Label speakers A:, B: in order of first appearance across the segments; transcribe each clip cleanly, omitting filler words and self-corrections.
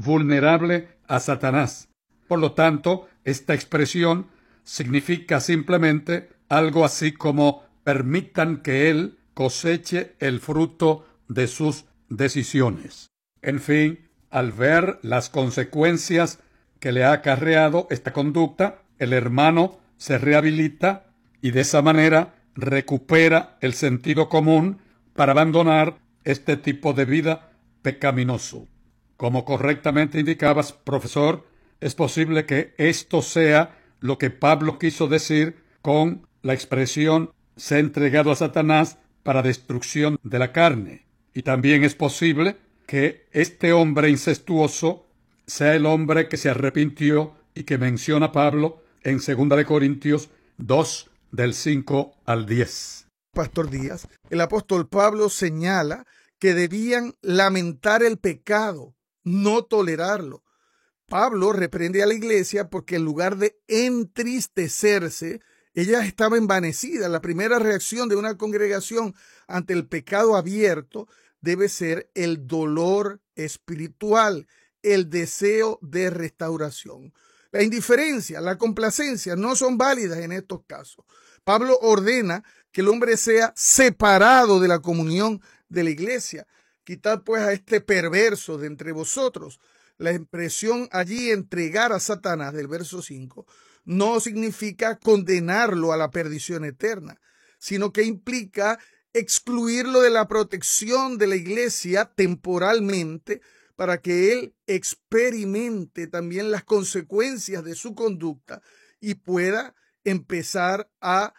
A: vulnerable a Satanás. Por lo tanto, esta expresión significa simplemente algo así como permitan que él coseche el fruto de sus decisiones. En fin, al ver las consecuencias que le ha acarreado esta conducta, el hermano se rehabilita y de esa manera recupera el sentido común para abandonar este tipo de vida pecaminoso. Como correctamente indicabas, profesor, es posible que esto sea lo que Pablo quiso decir con la expresión se ha entregado a Satanás para destrucción de la carne. Y también es posible que este hombre incestuoso sea el hombre que se arrepintió y que menciona Pablo en 2 Corintios 2, del 5 al 10.
B: Pastor Díaz, el apóstol Pablo señala que debían lamentar el pecado, no tolerarlo. Pablo reprende a la iglesia porque en lugar de entristecerse, ella estaba envanecida. La primera reacción de una congregación ante el pecado abierto debe ser el dolor espiritual, el deseo de restauración. La indiferencia, la complacencia no son válidas en estos casos. Pablo ordena que el hombre sea separado de la comunión de la iglesia. Quitad pues a este perverso de entre vosotros. La expresión allí entregar a Satanás del verso 5 no significa condenarlo a la perdición eterna, sino que implica excluirlo de la protección de la iglesia temporalmente para que él experimente también las consecuencias de su conducta y pueda empezar a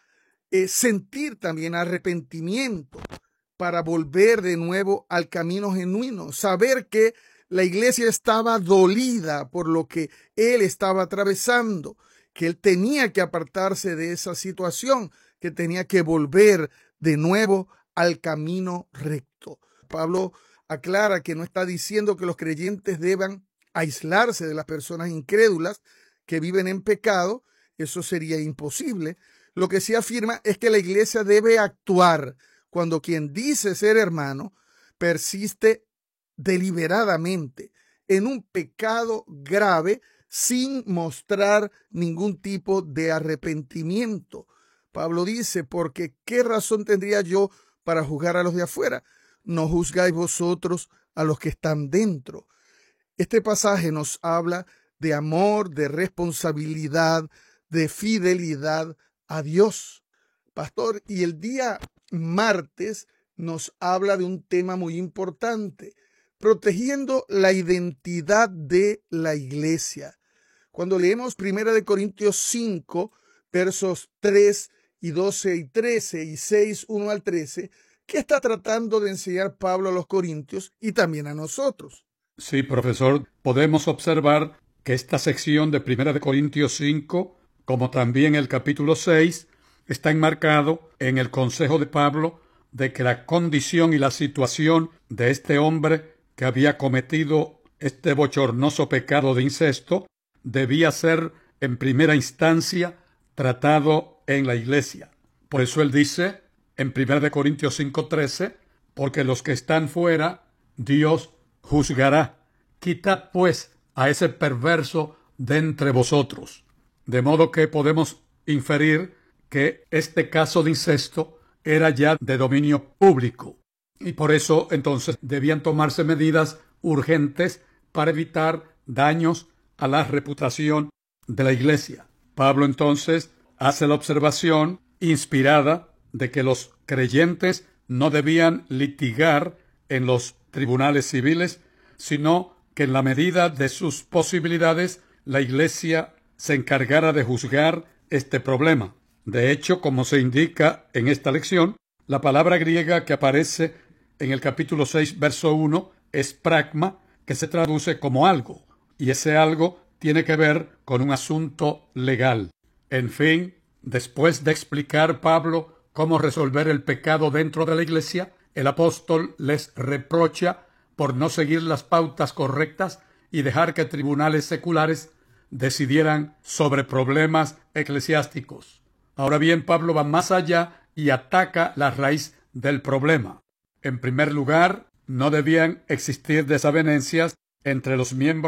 B: sentir también arrepentimiento para volver de nuevo al camino genuino, saber que la iglesia estaba dolida por lo que él estaba atravesando, que él tenía que apartarse de esa situación, que tenía que volver de nuevo al camino recto. Pablo aclara que no está diciendo que los creyentes deban aislarse de las personas incrédulas que viven en pecado. Eso sería imposible. Lo que sí afirma es que la iglesia debe actuar cuando quien dice ser hermano persiste deliberadamente en un pecado grave sin mostrar ningún tipo de arrepentimiento. Pablo dice, porque ¿qué razón tendría yo para juzgar a los de afuera? No juzgáis vosotros a los que están dentro. Este pasaje nos habla de amor, de responsabilidad, de fidelidad a Dios. Pastor, y el día martes nos habla de un tema muy importante, protegiendo la identidad de la iglesia. Cuando leemos 1 Corintios 5, versos 3 y 12 y 13 y 6, 1 al 13, ¿qué está tratando de enseñar Pablo a los corintios y también a nosotros?
A: Sí, profesor, podemos observar que esta sección de 1 Corintios 5, como también el capítulo 6, está enmarcado en el consejo de Pablo de que la condición y la situación de este hombre que había cometido este bochornoso pecado de incesto debía ser en primera instancia tratado en la iglesia. Por eso él dice en 1 Corintios 5:13, porque los que están fuera, Dios juzgará. Quitad pues a ese perverso de entre vosotros. De modo que podemos inferir que este caso de incesto era ya de dominio público. Y por eso entonces debían tomarse medidas urgentes para evitar daños a la reputación de la iglesia. Pablo entonces hace la observación inspirada de que los creyentes no debían litigar en los tribunales civiles, sino que en la medida de sus posibilidades la iglesia se encargara de juzgar este problema. De hecho, como se indica en esta lección, la palabra griega que aparece en el capítulo 6, verso 1, es pragma, que se traduce como algo, y ese algo tiene que ver con un asunto legal. En fin, después de explicar Pablo cómo resolver el pecado dentro de la iglesia, el apóstol les reprocha por no seguir las pautas correctas y dejar que tribunales seculares decidieran sobre problemas eclesiásticos. Ahora bien, Pablo va más allá y ataca la raíz del problema. En primer lugar, no debían existir desavenencias entre los miembros